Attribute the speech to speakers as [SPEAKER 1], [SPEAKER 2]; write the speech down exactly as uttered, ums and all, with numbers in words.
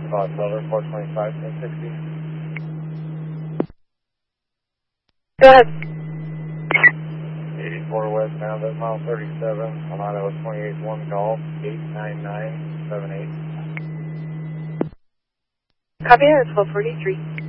[SPEAKER 1] Fox Silver, four twenty-five, ten sixty.
[SPEAKER 2] Go ahead.
[SPEAKER 1] eighty-four westbound at mile thirty-seven, on Idaho twenty-eight one Golf, eight nine nine seven eight.
[SPEAKER 2] Copy, twelve forty-three.